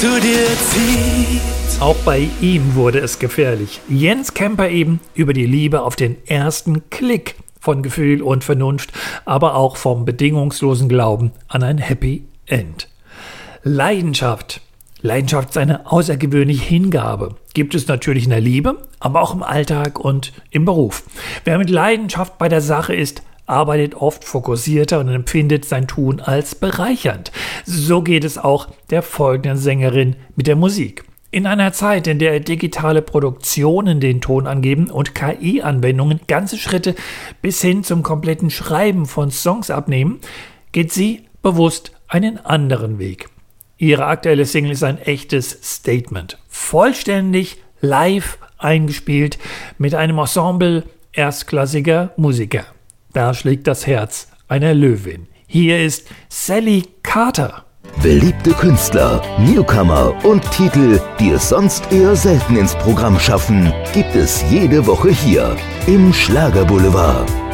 zu dir zieht. Auch bei ihm wurde es gefährlich. Jens Kemper eben über die Liebe auf den ersten Klick von Gefühl und Vernunft, aber auch vom bedingungslosen Glauben an ein Happy End. Leidenschaft. Leidenschaft ist eine außergewöhnliche Hingabe. Gibt es natürlich in der Liebe, aber auch im Alltag und im Beruf. Wer mit Leidenschaft bei der Sache ist, arbeitet oft fokussierter und empfindet sein Tun als bereichernd. So geht es auch der folgenden Sängerin mit der Musik. In einer Zeit, in der digitale Produktionen den Ton angeben und KI-Anwendungen ganze Schritte bis hin zum kompletten Schreiben von Songs abnehmen, geht sie bewusst einen anderen Weg. Ihre aktuelle Single ist ein echtes Statement. Vollständig live eingespielt mit einem Ensemble erstklassiger Musiker. Da schlägt das Herz einer Löwin. Hier ist Sally Carter. Beliebte Künstler, Newcomer und Titel, die es sonst eher selten ins Programm schaffen, gibt es jede Woche hier im Schlagerboulevard.